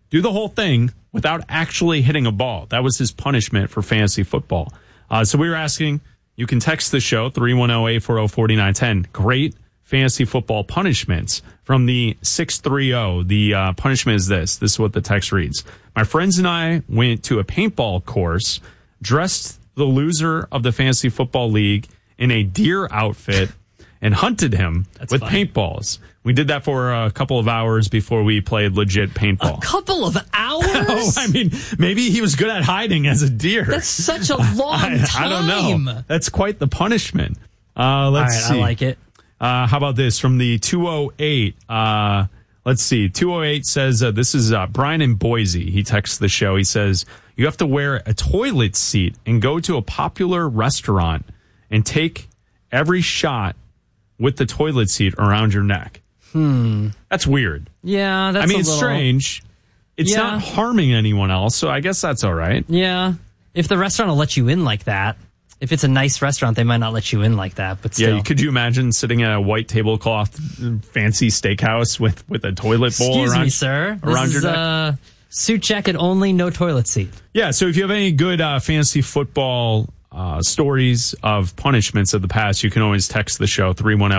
do the whole thing without actually hitting a ball. That was his punishment for fantasy football. So we were asking, you can text the show, 310-840-4910. Great fantasy football punishments from the 630. The punishment is this. This is what the text reads. My friends and I went to a paintball course, dressed the loser of the fantasy football league in a deer outfit, and hunted him with paintballs. We did that for a couple of hours before we played legit paintball. A couple of hours? Oh, I mean, maybe he was good at hiding as a deer. That's such a long time. I don't know. That's quite the punishment. Let's see. I like it. How about this from the 208? Let's see. 208 says, this is Brian in Boise. He texts the show. He says, you have to wear a toilet seat and go to a popular restaurant and take every shot with the toilet seat around your neck. That's weird. Yeah, that's it's strange. It's not harming anyone else, so I guess that's all right. Yeah. If the restaurant will let you in like that, if it's a nice restaurant, they might not let you in like that, but still. Yeah, could you imagine sitting at a white tablecloth fancy steakhouse with a toilet bowl Excuse me, sir. Around your neck? Suit jacket only, no toilet seat. Yeah, so if you have any good fantasy football stories of punishments of the past, you can always text the show,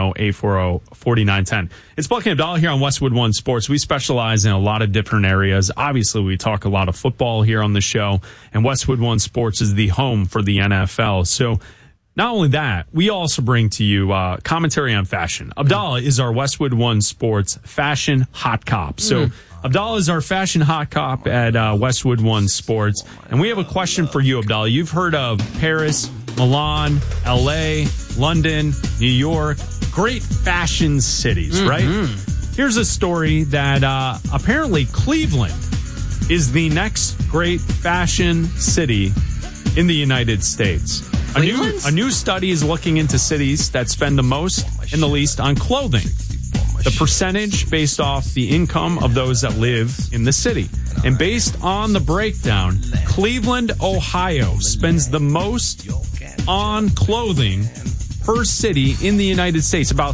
310-840-4910. It's Buck and Abdallah here on Westwood One Sports. We specialize in a lot of different areas. Obviously, we talk a lot of football here on the show, and Westwood One Sports is the home for the NFL. So not only that, we also bring to you commentary on fashion. Abdallah is our Westwood One Sports fashion hot cop. So Abdallah is our fashion hot cop at Westwood One Sports. And we have a question for you, Abdallah. You've heard of Paris, Milan, L.A., London, New York, great fashion cities, right? Here's a story that apparently Cleveland is the next great fashion city in the United States. A new study is looking into cities that spend the most and the least on clothing. The percentage based off the income of those that live in the city. And based on the breakdown, Cleveland, Ohio spends the most on clothing per city in the United States. About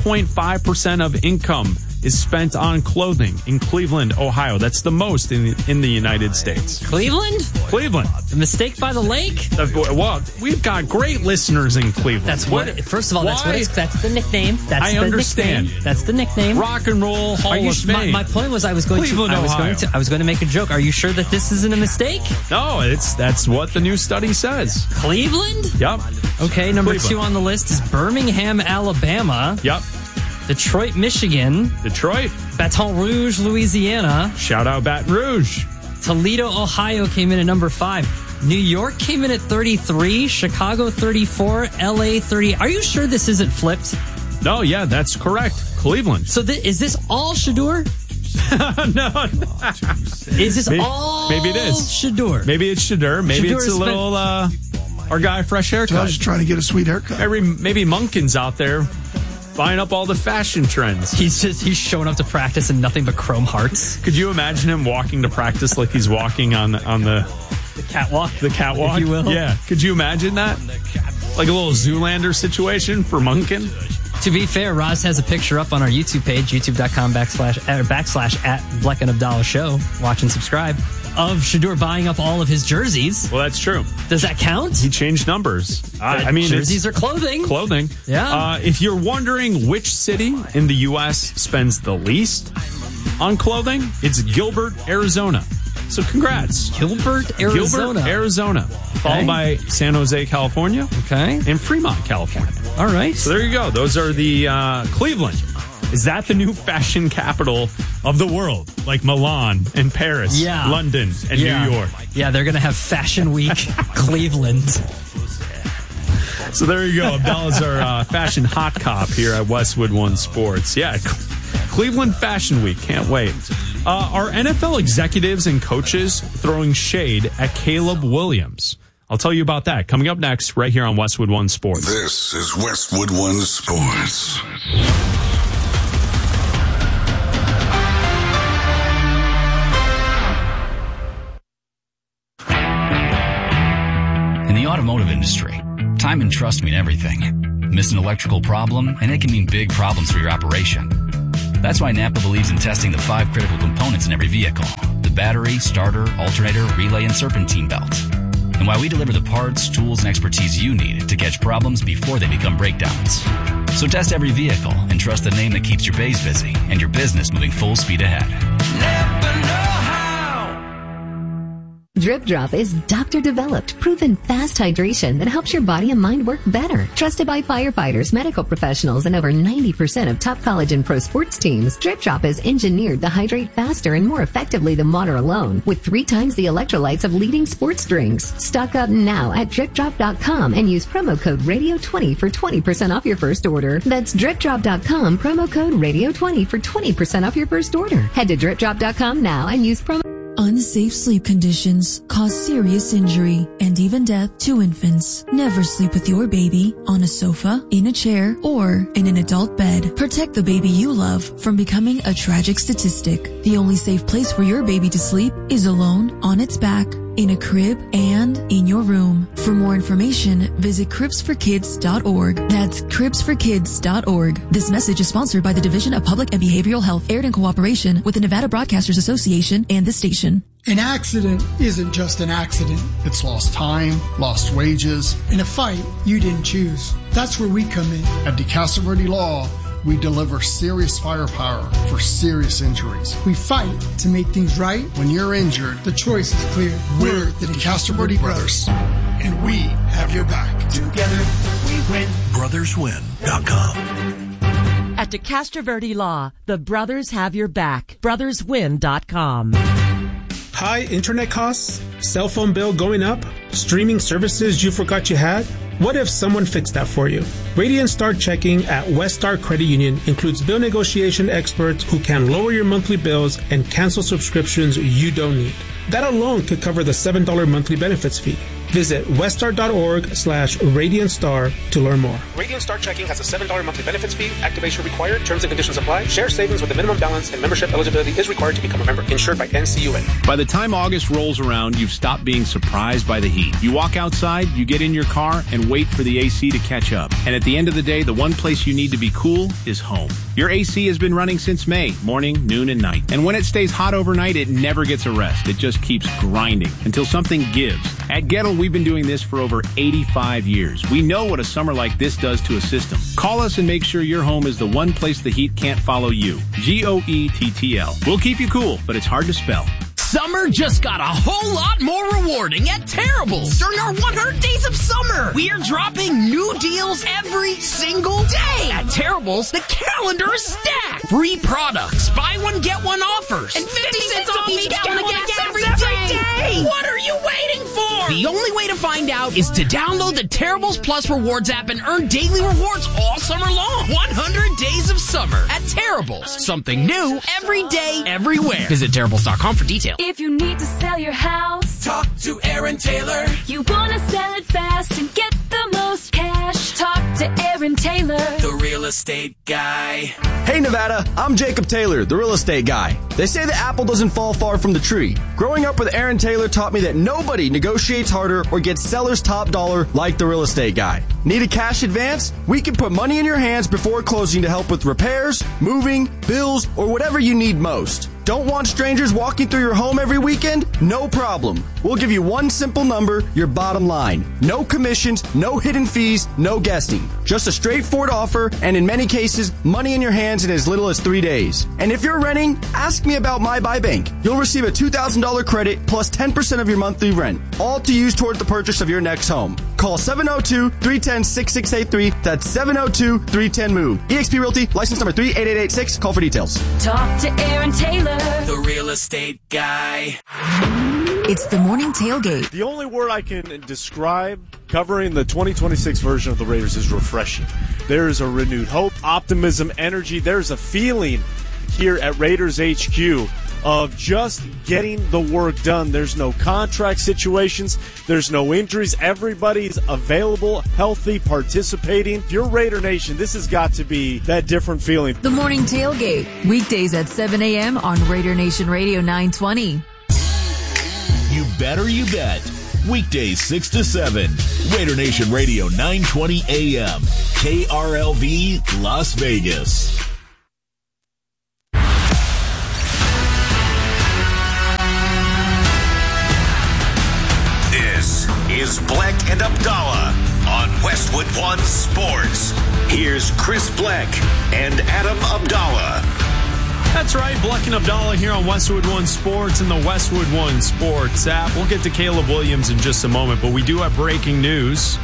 3.5% of income is spent on clothing in Cleveland, Ohio. That's the most in the United States. Cleveland? A mistake by the lake? Well, we've got great listeners in Cleveland. That's first of all, that's the nickname. I understand. That's the nickname. Rock and Roll Hall of Fame. My point was I was going to make a joke. Are you sure that this isn't a mistake? No, that's what the new study says. Cleveland? Yep. Okay, number 2 on the list is Birmingham, Alabama. Yep. Detroit, Michigan. Detroit. Baton Rouge, Louisiana. Shout out Baton Rouge. Toledo, Ohio came in at number 5. New York came in at 33. Chicago, 34. LA, 30. Are you sure this isn't flipped? No, yeah, that's correct. Cleveland. So is this all Shador? No. Is this all maybe it is. Shador? Maybe it's Shador. Maybe it's a little, our guy, fresh haircut. Just trying to get a sweet haircut. Maybe Munkin's out there buying up all the fashion trends. He's showing up to practice in nothing but chrome hearts. Could you imagine him walking to practice like he's walking on the catwalk? The catwalk, if you will. Yeah. Could you imagine that? Like a little Zoolander situation for Munkin? To be fair, Roz has a picture up on our YouTube page, youtube.com / at Bleck and Abdallah Show. Watch and subscribe. Of Shador buying up all of his jerseys. Well, that's true. Does that count? He changed numbers. Jerseys are clothing. Clothing. Yeah. If you're wondering which city in the U.S. spends the least on clothing, it's Gilbert, Arizona. So congrats. Gilbert, Arizona. Followed by San Jose, California. Okay. And Fremont, California. All right. So there you go. Those are the Cleveland. Is that the new fashion capital of the world? Like Milan and Paris, London and New York. Yeah, they're going to have Fashion Week Cleveland. So there you go. Abdallah's our fashion hot cop here at Westwood One Sports. Yeah, Cleveland Fashion Week. Can't wait. Are NFL executives and coaches throwing shade at Caleb Williams? I'll tell you about that coming up next right here on Westwood One Sports. This is Westwood One Sports. In the automotive industry, time and trust mean everything. Miss an electrical problem, and it can mean big problems for your operation. That's why Napa believes in testing the 5 critical components in every vehicle. The battery, starter, alternator, relay, and serpentine belt. And why we deliver the parts, tools, and expertise you need to catch problems before they become breakdowns. So test every vehicle and trust the name that keeps your bays busy and your business moving full speed ahead. Never know how. Drip Drop is doctor-developed, proven fast hydration that helps your body and mind work better. Trusted by firefighters, medical professionals, and over 90% of top college and pro sports teams, Drip Drop is engineered to hydrate faster and more effectively than water alone, with 3 times the electrolytes of leading sports drinks. Stock up now at DripDrop.com and use promo code Radio20 for 20% off your first order. That's DripDrop.com, promo code Radio20 for 20% off your first order. Head to DripDrop.com now and use promo. Unsafe sleep conditions cause serious injury and even death to infants. Never sleep with your baby on a sofa, in a chair, or in an adult bed. Protect the baby you love from becoming a tragic statistic. The only safe place for your baby to sleep is alone, on its back, in a crib, and in your room. For more information, visit cribsforkids.org. That's cribsforkids.org. This message is sponsored by the Division of Public and Behavioral Health, aired in cooperation with the Nevada Broadcasters Association and this station. An accident isn't just an accident. It's lost time, lost wages. In a fight you didn't choose. That's where we come in. At DeCastro Verde Law, we deliver serious firepower for serious injuries. We fight to make things right. When you're injured, the choice is clear. We're the DeCastro Verde Brothers, and we have your back. Together we win. BrothersWin.com. At DeCastro Verde Law, the brothers have your back. BrothersWin.com. High internet costs? Cell phone bill going up? Streaming services you forgot you had? What if someone fixed that for you? Radiant Star Checking at West Star Credit Union includes bill negotiation experts who can lower your monthly bills and cancel subscriptions you don't need. That alone could cover the $7 monthly benefits fee. Visit weststar.org/RadiantStar to learn more. Radiant Star Checking has a $7 monthly benefits fee. Activation required. Terms and conditions apply. Share savings with a minimum balance and membership eligibility is required to become a member. Insured by NCUA. By the time August rolls around, you've stopped being surprised by the heat. You walk outside, you get in your car, and wait for the AC to catch up. And at the end of the day, the one place you need to be cool is home. Your AC has been running since May, morning, noon, and night. And when it stays hot overnight, it never gets a rest. It just keeps grinding until something gives. At Gettle, we've been doing this for over 85 years. We know what a summer like this does to a system. Call us and make sure your home is the one place the heat can't follow you. GOETTL. We'll keep you cool, but it's hard to spell. Summer just got a whole lot more rewarding at Terrible's. During our 100 Days of Summer, we are dropping new deals every single day. At Terrible's, the calendar is stacked. Free products, buy one, get one offers, and 50 cents off each gallon of gas every day. What are you waiting for? The only way to find out is to download the Terrible's Plus Rewards app and earn daily rewards all summer long. 100 Days of Summer at Terrible's. Something new every day, everywhere. Visit Terrible's.com for details. If you need to sell your house, talk to Aaron Taylor. You want to sell it fast and get the most cash, talk to Aaron Taylor, the real estate guy. Hey Nevada, I'm Jacob Taylor, the real estate guy. They say the apple doesn't fall far from the tree. Growing up with Aaron Taylor taught me that nobody negotiates harder or gets seller's top dollar like the real estate guy. Need a cash advance? We can put money in your hands before closing to help with repairs, moving, bills, or whatever you need most. Don't want strangers walking through your home every weekend? No problem. We'll give you one simple number, your bottom line. No commissions, no hidden fees, no guessing. Just a straightforward offer, and in many cases, money in your hands in as little as 3 days. And if you're renting, ask me about My Buy Bank. You'll receive a $2,000 credit plus 10% of your monthly rent, all to use toward the purchase of your next home. Call 702-310-6683. That's 702-310-MOVE. eXp Realty, license number 38886. Call for details. Talk to Aaron Taylor, the real estate guy. It's the morning tailgate. The only word I can describe covering the 2026 version of the Raiders is refreshing. There is a renewed hope, optimism, energy. There's a feeling here at Raiders HQ of just getting the work done. There's no contract situations. There's no injuries. Everybody's available, healthy, participating. If you're Raider Nation, this has got to be that different feeling. The morning tailgate, weekdays at 7 a.m. on Raider Nation Radio 920. You better you bet. Weekdays 6 to 7. Raider Nation Radio 920 AM. KRLV Las Vegas. is Bleck and Abdallah on Westwood One Sports. Here's Chris Bleck and Adam Abdallah. That's right, Bleck and Abdallah here on Westwood One Sports and the Westwood One Sports app. We'll get to Caleb Williams in just a moment, but we do have breaking news.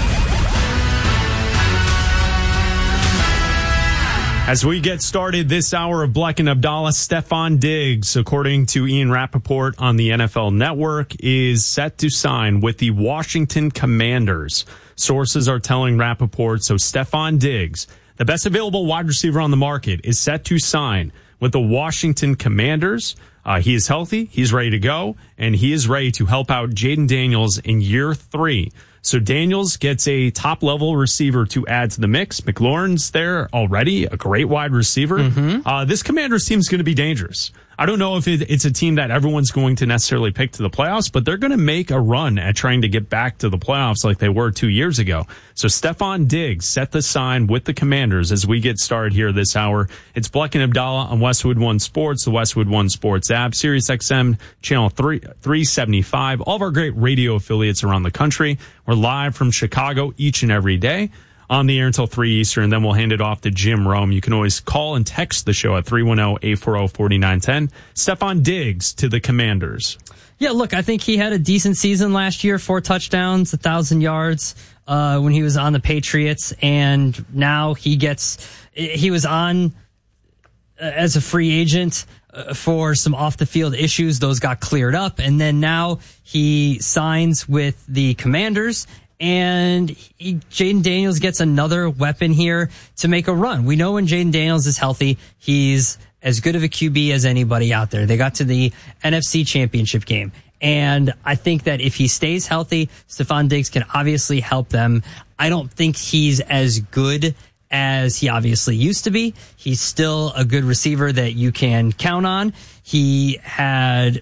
As we get started this hour of Bleck and Abdallah, Stefon Diggs, according to Ian Rappaport on the NFL Network, is set to sign with the Washington Commanders. Sources are telling Rappaport, so Stefon Diggs, the best available wide receiver on the market, is set to sign with the Washington Commanders. He is healthy, he's ready to go, and he is ready to help out Jaden Daniels in year 3. So Daniels gets a top-level receiver to add to the mix. McLaurin's there already, a great wide receiver. This Commanders team is going to be dangerous. I don't know if it's a team that everyone's going to necessarily pick to the playoffs, but they're going to make a run at trying to get back to the playoffs like they were 2 years ago. So Stefon Diggs set the sign with the Commanders as we get started here this hour. It's Bleck and Abdallah on Westwood One Sports, the Westwood One Sports app, Sirius XM, channel 375, all of our great radio affiliates around the country. We're live from Chicago each and every day on the air until 3 Eastern, then we'll hand it off to Jim Rome. You can always call and text the show at 310-840-4910. Stefon Diggs to the Commanders. Yeah, look, I think he had a decent season last year, 4 touchdowns, 1,000 yards when he was on the Patriots, and now he was on as a free agent for some off-the-field issues. Those got cleared up, and then now he signs with the Commanders, and Jaden Daniels gets another weapon here to make a run. We know when Jaden Daniels is healthy, he's as good of a QB as anybody out there. They got to the NFC Championship game. And I think that if he stays healthy, Stefon Diggs can obviously help them. I don't think he's as good as he obviously used to be. He's still a good receiver that you can count on. He had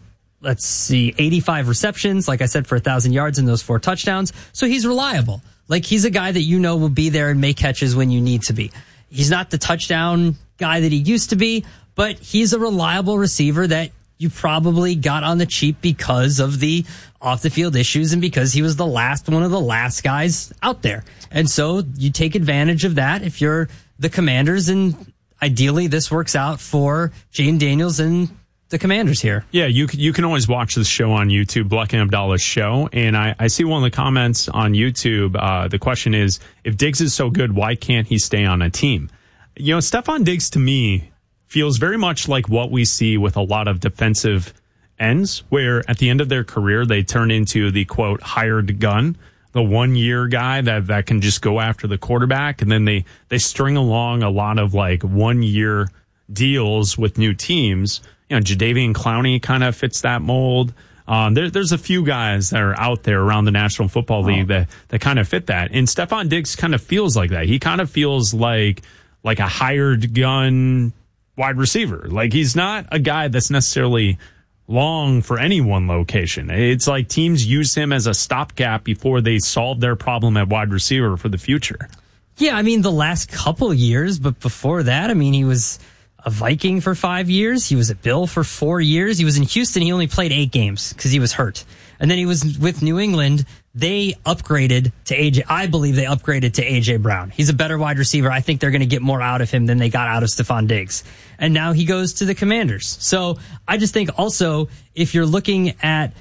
85 receptions, like I said, for 1,000 yards and those 4 touchdowns. So he's reliable. Like, he's a guy that you know will be there and make catches when you need to be. He's not the touchdown guy that he used to be, but he's a reliable receiver that you probably got on the cheap because of the off-the-field issues and because he was one of the last guys out there. And so you take advantage of that if you're the Commanders, and ideally this works out for Jaden Daniels and the Commanders here. Yeah, you can always watch this show on YouTube, Bleck and Abdallah's show, and I see one of the comments on YouTube. The question is, if Diggs is so good, why can't he stay on a team? You know, Stefon Diggs to me feels very much like what we see with a lot of defensive ends, where at the end of their career they turn into the quote hired gun, the 1 year guy that can just go after the quarterback, and then they string along a lot of like 1 year deals with new teams. You know, Jadeveon Clowney kind of fits that mold. There's a few guys that are out there around the National Football League that kind of fit that. And Stefon Diggs kind of feels like that. He kind of feels like a hired gun wide receiver. Like, he's not a guy that's necessarily long for any one location. It's like teams use him as a stopgap before they solve their problem at wide receiver for the future. Yeah, I mean, the last couple years, but before that, I mean, he was a Viking for 5 years. He was a Bill for 4 years. He was in Houston. He only played 8 games because he was hurt. And then he was with New England. They upgraded to AJ. I believe they upgraded to AJ Brown. He's a better wide receiver. I think they're going to get more out of him than they got out of Stefon Diggs. And now he goes to the Commanders. So I just think also, if you're looking at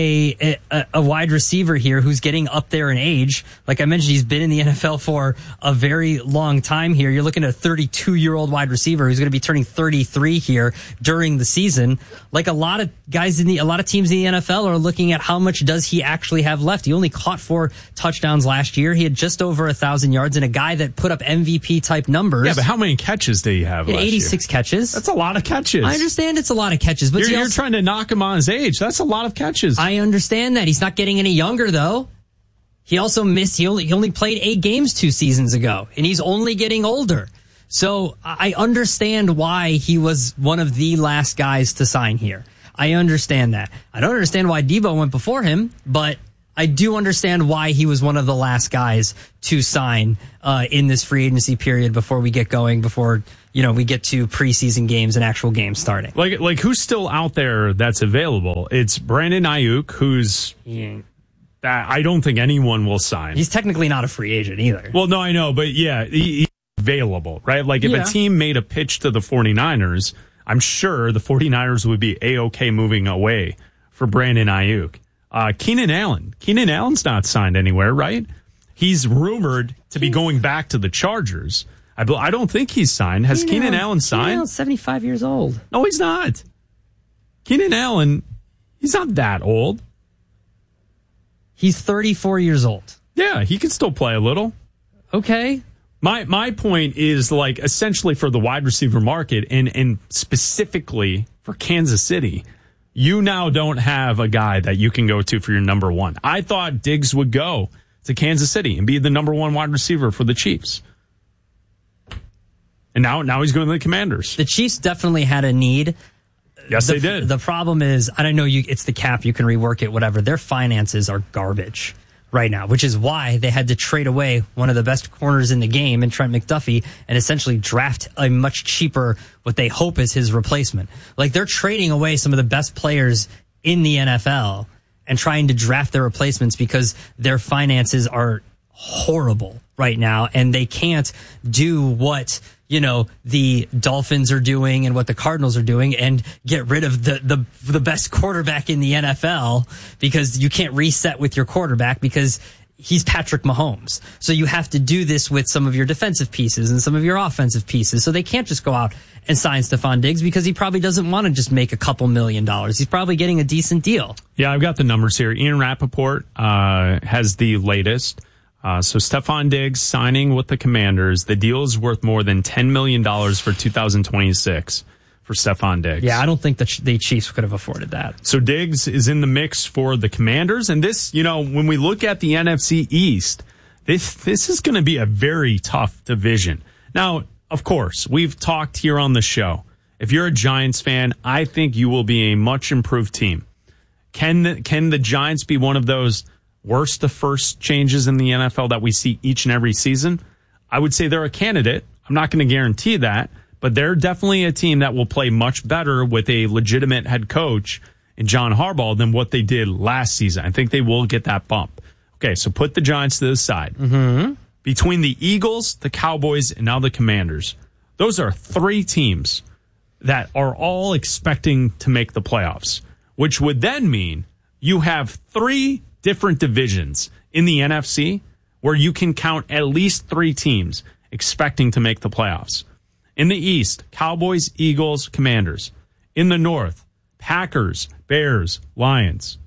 a wide receiver here who's getting up there in age, like I mentioned, he's been in the NFL for a very long time here. You're looking at a 32-year-old wide receiver who's going to be turning 33 here during the season. Like, a lot of guys a lot of teams in the NFL are looking at how much does he actually have left. He only caught 4 touchdowns last year. He had just over 1,000 yards, and a guy that put up MVP type numbers. Yeah, but how many catches did he have last 86 year? catches. That's a lot of catches. I understand it's a lot of catches, but you're trying to knock him on his age. That's a lot of catches. I understand that. He's not getting any younger, though. He also missed, he only played 8 games 2 seasons ago, and he's only getting older. So I understand why he was one of the last guys to sign here. I understand that. I don't understand why Debo went before him, but I do understand why he was one of the last guys to sign in this free agency period before we get going, before we get to preseason games and actual games starting. Like who's still out there that's available? It's Brandon Ayuk, I don't think anyone will sign. He's technically not a free agent either. Well, no, I know, but yeah, he's available, right? Like if a team made a pitch to the 49ers, I'm sure the 49ers would be A-okay moving away for Brandon Ayuk. Keenan Allen's not signed anywhere, right? He's rumored to be going back to the Chargers. I don't think he's signed. Has Keenan Allen signed? Keenan Allen's 75 years old. No, he's not. Keenan Allen, he's not that old. He's 34 years old. Yeah, he can still play a little. Okay. My point is, like, essentially for the wide receiver market and specifically for Kansas City, you now don't have a guy that you can go to for your number one. I thought Diggs would go to Kansas City and be the number one wide receiver for the Chiefs. And now he's going to the Commanders. The Chiefs definitely had a need. Yes, they did. The problem is, I don't know, it's the cap, you can rework it, whatever. Their finances are garbage right now, which is why they had to trade away one of the best corners in the game in Trent McDuffie and essentially draft a much cheaper, what they hope is his replacement. Like, they're trading away some of the best players in the NFL and trying to draft their replacements because their finances are horrible right now and they can't do what, the Dolphins are doing and what the Cardinals are doing and get rid of the best quarterback in the NFL because you can't reset with your quarterback because he's Patrick Mahomes. So you have to do this with some of your defensive pieces and some of your offensive pieces. So they can't just go out and sign Stephon Diggs because he probably doesn't want to just make a couple $1 million. He's probably getting a decent deal. Yeah, I've got the numbers here. Ian Rappaport has the latest. So Stephon Diggs signing with the Commanders. The deal is worth more than $10 million for 2026 for Stephon Diggs. Yeah, I don't think the Chiefs could have afforded that. So Diggs is in the mix for the Commanders. And this, when we look at the NFC East, this is going to be a very tough division. Now, of course, we've talked here on the show. If you're a Giants fan, I think you will be a much improved team. Can the Giants be one of those worst to first changes in the NFL that we see each and every season? I would say they're a candidate. I'm not going to guarantee that, but they're definitely a team that will play much better with a legitimate head coach in John Harbaugh than what they did last season. I think they will get that bump. Okay, so put the Giants to the side. Mm-hmm. Between the Eagles, the Cowboys, and now the Commanders, those are three teams that are all expecting to make the playoffs, which would then mean you have three different divisions in the NFC where you can count at least three teams expecting to make the playoffs. In the East, Cowboys, Eagles, Commanders. In the North, Packers, Bears, Lions.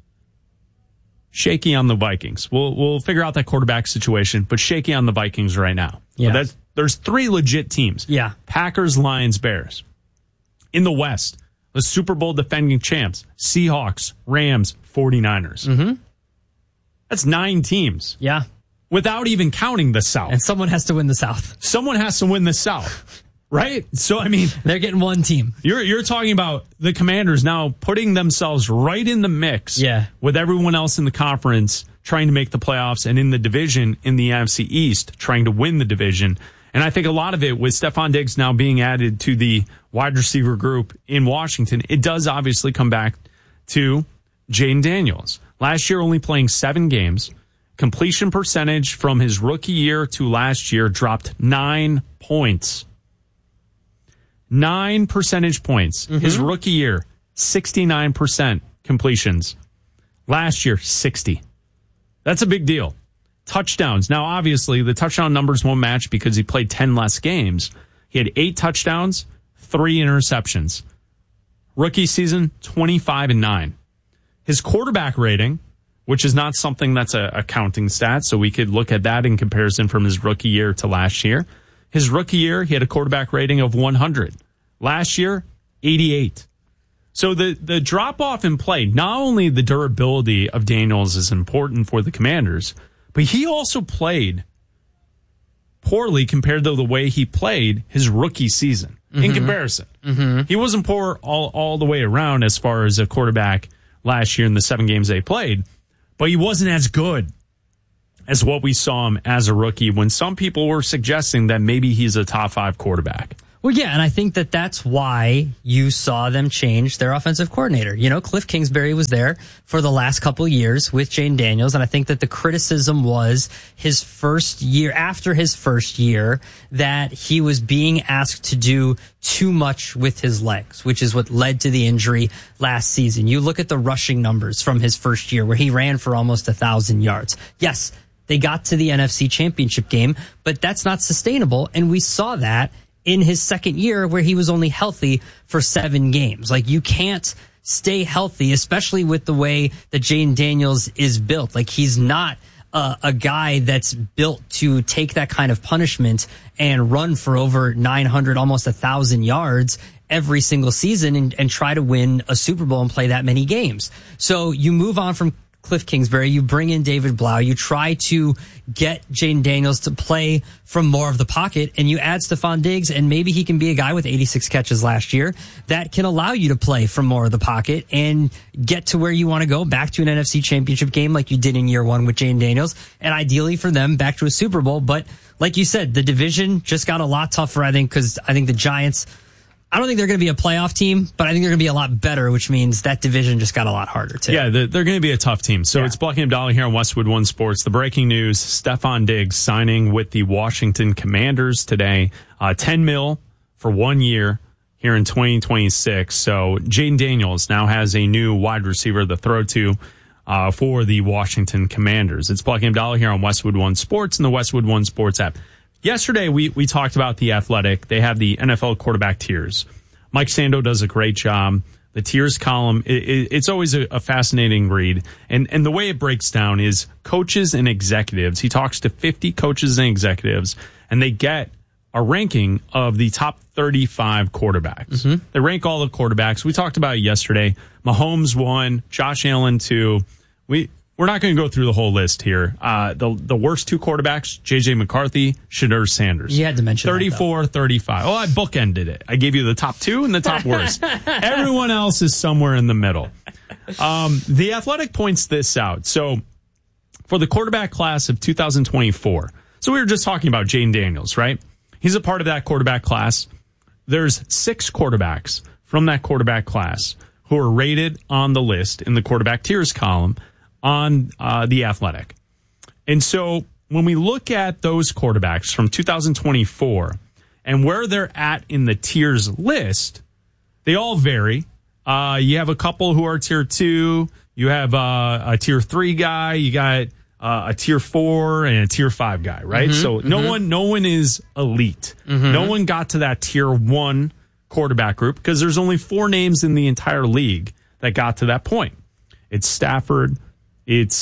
Shaky on the Vikings. We'll figure out that quarterback situation, but shaky on the Vikings right now. Yeah. So there's three legit teams. Yeah. Packers, Lions, Bears. In the West, the Super Bowl defending champs, Seahawks, Rams, 49ers. Mm-hmm. That's 9 teams. Yeah. Without even counting the South. And someone has to win the South. Someone has to win the South. Right? So, I mean, they're getting one team. You're talking about the Commanders now putting themselves right in the mix with everyone else in the conference trying to make the playoffs and in the division in the NFC East trying to win the division. And I think a lot of it with Stephon Diggs now being added to the wide receiver group in Washington, it does obviously come back to Jayden Daniels. Last year only playing 7 games. Completion percentage from his rookie year to last year dropped 9 points. 9 percentage points. Mm-hmm. His rookie year, 69% completions. Last year, 60. That's a big deal. Touchdowns. Now, obviously, the touchdown numbers won't match because he played 10 less games. He had 8 touchdowns, 3 interceptions. Rookie season, 25-9. His quarterback rating, which is not something that's a counting stat, so we could look at that in comparison from his rookie year to last year. His rookie year, he had a quarterback rating of 100. Last year, 88. So the drop-off in play, not only the durability of Daniels is important for the Commanders, but he also played poorly compared to the way he played his rookie season in comparison. Mm-hmm. He wasn't poor all the way around as far as a quarterback last year in the 7 games they played, but he wasn't as good as what we saw him as a rookie when some people were suggesting that maybe he's a top 5 quarterback. Well, yeah, and I think that's why you saw them change their offensive coordinator. You know, Cliff Kingsbury was there for the last couple of years with Jane Daniels, and I think that the criticism was his first year, after his first year, that he was being asked to do too much with his legs, which is what led to the injury last season. You look at the rushing numbers from his first year where he ran for almost 1,000 yards. Yes, they got to the NFC Championship game, but that's not sustainable, and we saw that in his second year where he was only healthy for 7 games. Like, you can't stay healthy, especially with the way that Jane Daniels is built. Like, he's not a guy that's built to take that kind of punishment and run for over 900, almost 1,000 yards every single season and try to win a Super Bowl and play that many games. So you move on from Cliff Kingsbury, you bring in David Blau, you try to get Jane Daniels to play from more of the pocket, and you add Stephon Diggs, and maybe he can be a guy with 86 catches last year that can allow you to play from more of the pocket and get to where you want to go, back to an NFC Championship game like you did in year 1 with Jane Daniels, and ideally for them back to a Super Bowl. But like you said, the division just got a lot tougher, I think, because I think the Giants, I don't think they're going to be a playoff team, but I think they're going to be a lot better, which means that division just got a lot harder, too. Yeah, they're going to be a tough team. So It's Blecky and Abdallah here on Westwood One Sports. The breaking news, Stephon Diggs signing with the Washington Commanders today. $10 million for 1 year here in 2026. So Jane Daniels now has a new wide receiver to throw to for the Washington Commanders. It's Blecky and Abdallah here on Westwood One Sports and the Westwood One Sports app. Yesterday, we talked about The Athletic. They have the NFL quarterback tiers. Mike Sando does a great job. The tiers column, it's always a fascinating read. And the way it breaks down is coaches and executives. He talks to 50 coaches and executives, and they get a ranking of the top 35 quarterbacks. Mm-hmm. They rank all the quarterbacks. We talked about it yesterday. Mahomes 1, Josh Allen 2. We're not going to go through the whole list here. The worst 2 quarterbacks, J.J. McCarthy, Shedeur Sanders. You had to mention 34, 35. Oh, I bookended it. I gave you the top 2 and the top worst. Everyone else is somewhere in the middle. The Athletic points this out. So for the quarterback class of 2024, so we were just talking about Jane Daniels, right? He's a part of that quarterback class. There's 6 quarterbacks from that quarterback class who are rated on the list in the quarterback tiers column on The Athletic. And so when we look at those quarterbacks from 2024 and where they're at in the tiers list, they all vary. You have a couple who are tier 2. You have a tier 3 guy. You got a tier 4 and a tier 5 guy, right? Mm-hmm, so no one is elite. Mm-hmm. No one got to that tier 1 quarterback group because there's only 4 names in the entire league that got to that point. It's Stafford, it's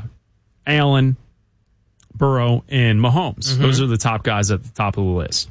Allen, Burrow, and Mahomes. Mm-hmm. Those are the top guys at the top of the list.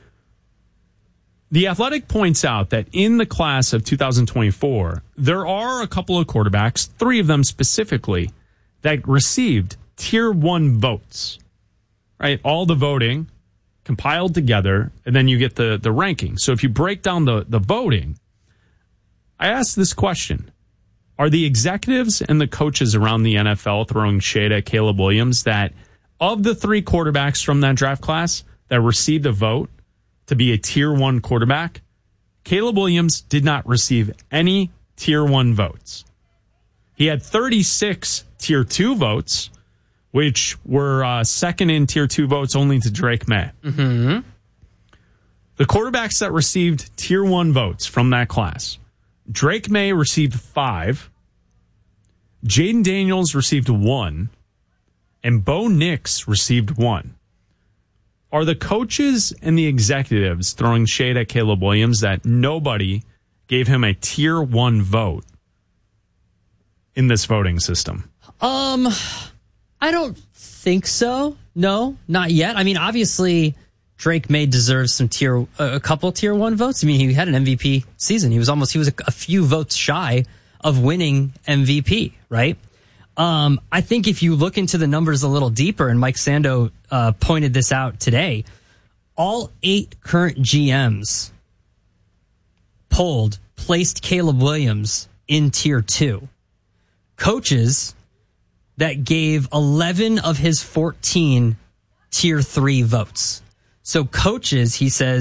The Athletic points out that in the class of 2024, there are a couple of quarterbacks, 3 of them specifically, that received tier 1 votes, right? All the voting compiled together, and then you get the ranking. So if you break down the voting, I asked this question. Are the executives and the coaches around the NFL throwing shade at Caleb Williams that of the 3 quarterbacks from that draft class that received a vote to be a tier 1 quarterback, Caleb Williams did not receive any tier 1 votes. He had 36 tier 2 votes, which were second in tier 2 votes only to Drake May. Mm-hmm. The quarterbacks that received tier 1 votes from that class, Drake May received 5, Jaden Daniels received 1, and Bo Nix received 1. Are the coaches and the executives throwing shade at Caleb Williams that nobody gave him a tier 1 vote in this voting system? I don't think so. No, not yet. I mean, obviously, Drake May deserves some a couple tier 1 votes. I mean, he had an MVP season. He was a few votes shy of winning MVP, right? I think if you look into the numbers a little deeper, and Mike Sando pointed this out today, all 8 current GMs polled placed Caleb Williams in tier 2. Coaches that gave 11 of his 14 tier 3 votes. So coaches, he says,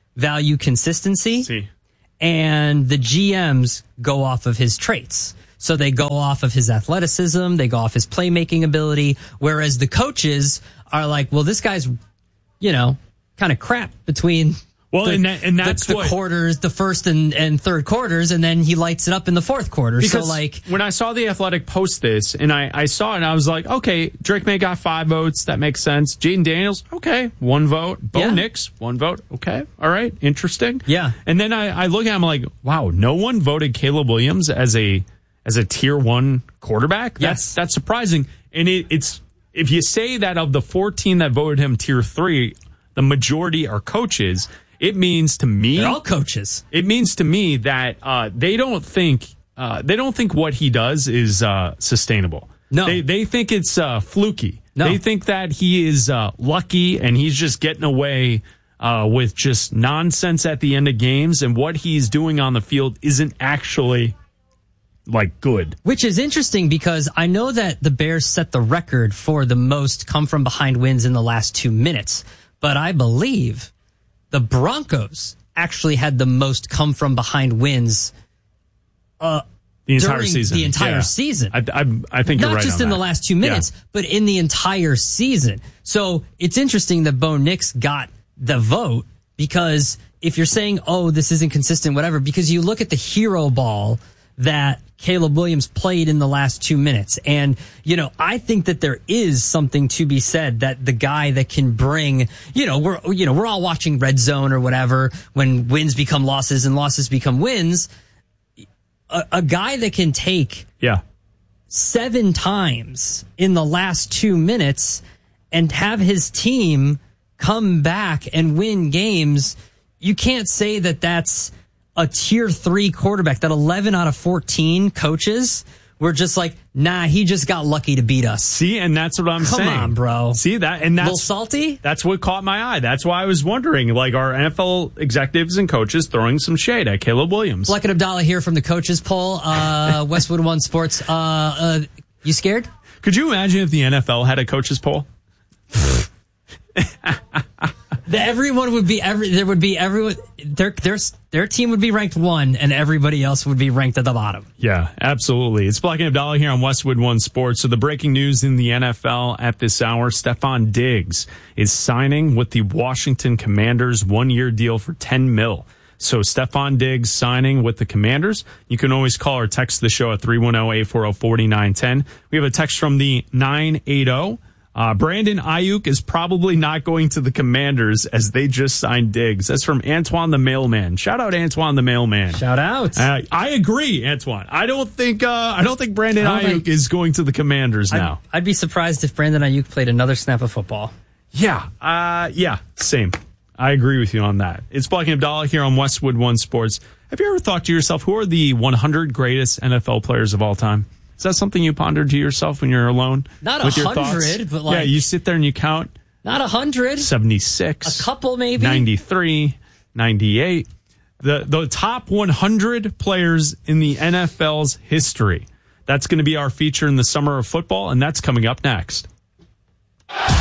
value consistency, and the GMs go off of his traits. So they go off of his athleticism, they go off his playmaking ability, whereas the coaches are like, well, this guy's, kind of crap between the quarters, the first and third quarters, and then he lights it up in the fourth quarter. Because so when I saw the Athletic post this, and I saw it, and I was like, okay, Drake May got 5 votes. That makes sense. Jaden Daniels, okay, 1 vote. Bo Nix, 1 vote. Okay, all right, interesting. Yeah. And then I look at him like, wow, no one voted Caleb Williams as a tier 1 quarterback. Yes. That's surprising. And it's if you say that of the 14 that voted him tier 3, the majority are coaches. It means to me, they're all coaches. It means to me that they don't think what he does is sustainable. No, they think it's fluky. No. They think that he is lucky and he's just getting away with just nonsense at the end of games, and what he's doing on the field isn't actually good. Which is interesting because I know that the Bears set the record for the most come from behind wins in the last 2 minutes, but I believe the Broncos actually had the most come from behind wins the entire season. The entire season. I think you're right. Not just in the last 2 minutes, but in the entire season. So it's interesting that Bo Nix got the vote, because if you're saying, oh, this isn't consistent, whatever, because you look at the hero ball that Caleb Williams played in the last 2 minutes. And, I think that there is something to be said that the guy that can bring, we're all watching Red Zone or whatever when wins become losses and losses become wins. A guy that can take 7 times in the last 2 minutes and have his team come back and win games, you can't say that that's a tier 3 quarterback. That 11 out of 14 coaches were just like, nah, he just got lucky to beat us. See, and that's what I'm saying. Come on, bro. See that? And that's a little salty? That's what caught my eye. That's why I was wondering, are NFL executives and coaches throwing some shade at Caleb Williams? Black and Abdallah here from the coaches poll, Westwood One Sports. You scared? Could you imagine if the NFL had a coaches poll? Everyone would be their team would be ranked 1 and everybody else would be ranked at the bottom. Yeah, absolutely. It's Black and Abdallah here on Westwood One Sports. So the breaking news in the NFL at this hour, Stefon Diggs is signing with the Washington Commanders, 1-year deal for $10 million. So Stefon Diggs signing with the Commanders. You can always call or text the show at 310-840-4910. We have a text from the 980. Brandon Ayuk is probably not going to the Commanders as they just signed Diggs. That's from Antoine the Mailman. Shout out Antoine the Mailman. Shout out. I agree, Antoine. I don't think Brandon Ayuk is going to the Commanders now. I'd be surprised if Brandon Ayuk played another snap of football. Yeah, same. I agree with you on that. It's Black and Abdallah here on Westwood One Sports. Have you ever thought to yourself, who are the 100 greatest NFL players of all time? Is that something you ponder to yourself when you're alone? Not with 100, but yeah, you sit there and you count. Not 100. 76. A couple maybe. 93, 98. The top 100 players in the NFL's history. That's going to be our feature in the summer of football, and that's coming up next.